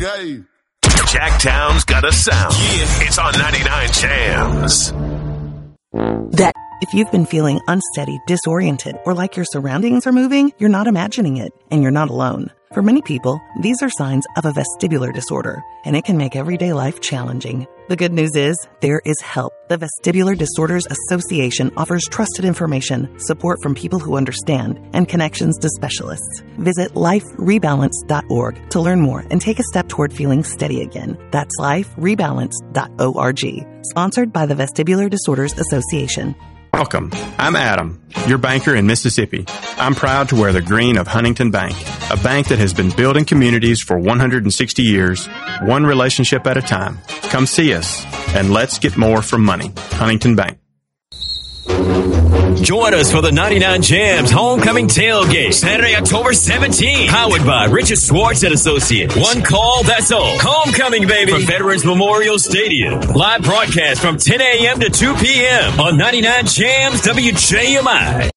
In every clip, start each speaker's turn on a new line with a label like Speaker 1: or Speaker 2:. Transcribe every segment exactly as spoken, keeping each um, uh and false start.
Speaker 1: gay.
Speaker 2: Jacktown's got a sound. Yeah. It's on ninety-nine Jams.
Speaker 3: That if you've been feeling unsteady, disoriented, or like your surroundings are moving, you're not imagining it, and you're not alone. For many people, these are signs of a vestibular disorder, and it can make everyday life challenging. The good news is, there is help. The Vestibular Disorders Association offers trusted information, support from people who understand, and connections to specialists. Visit life rebalance dot org to learn more and take a step toward feeling steady again. That's life rebalance dot org. Sponsored by the Vestibular Disorders Association.
Speaker 4: Welcome. I'm Adam, your banker in Mississippi. I'm proud to wear the green of Huntington Bank, a bank that has been building communities for one hundred sixty years, one relationship at a time. Come see us, and let's get more from money. Huntington Bank.
Speaker 5: Join us for the ninety-nine Jams Homecoming Tailgate, Saturday, October seventeenth. Powered by Richard Schwartz and Associates. One call, that's all. Homecoming, baby. From Veterans Memorial Stadium. Live broadcast from ten a.m. to two p.m. on ninety-nine Jams W J M I.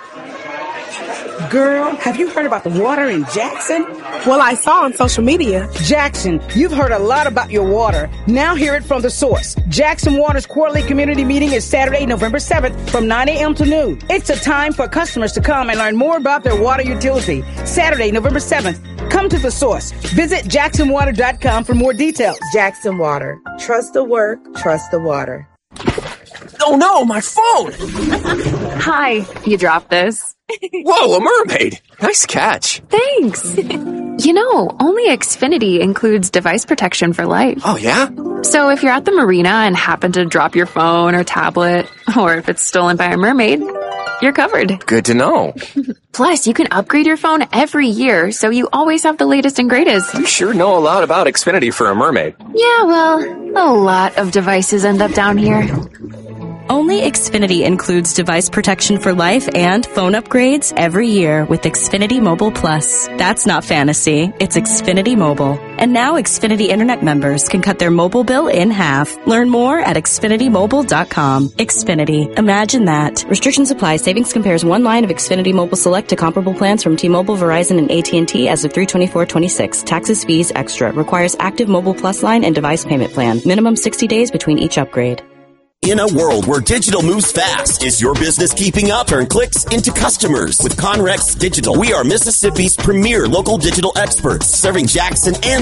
Speaker 6: Girl, have you heard about the water in Jackson?
Speaker 7: Well, I saw on social media.
Speaker 6: Jackson, you've heard a lot about your water. Now hear it from the source. Jackson Water's quarterly community meeting is Saturday, November seventh from nine a.m. to noon. It's a time for customers to come and learn more about their water utility. Saturday, November seventh. Come to the source. Visit jackson water dot com for more details.
Speaker 7: Jackson Water. Trust the work, trust the water.
Speaker 8: Oh no, my phone!
Speaker 9: Hi, you dropped this.
Speaker 8: Whoa, a mermaid! Nice catch.
Speaker 9: Thanks. You know, only Xfinity includes device protection for life.
Speaker 8: Oh, yeah?
Speaker 9: So if you're at the marina and happen to drop your phone or tablet, or if it's stolen by a mermaid, you're covered.
Speaker 8: Good to know.
Speaker 9: Plus, you can upgrade your phone every year, so you always have the latest and greatest.
Speaker 8: You sure know a lot about Xfinity for a mermaid.
Speaker 9: Yeah, well, a lot of devices end up down here.
Speaker 10: Only Xfinity includes device protection for life and phone upgrades every year with Xfinity Mobile Plus. That's not fantasy, it's Xfinity Mobile. And now Xfinity Internet members can cut their mobile bill in half. Learn more at xfinity mobile dot com. Xfinity. Imagine that. Restrictions apply. Savings compares one line of Xfinity Mobile Select to comparable plans from T-Mobile, Verizon, and A T and T as of three twenty-four twenty-six. Taxes, fees, extra. Requires active Mobile Plus line and device payment plan. Minimum sixty days between each upgrade.
Speaker 11: In a world where digital moves fast, is your business keeping up? Turn clicks into customers with Conrex Digital. We are Mississippi's premier local digital experts, serving Jackson and